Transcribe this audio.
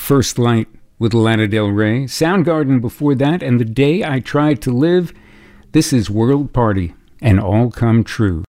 First Light with Lana Del Rey, Soundgarden before that, and The Day I Tried to Live. This is World Party and All Come True.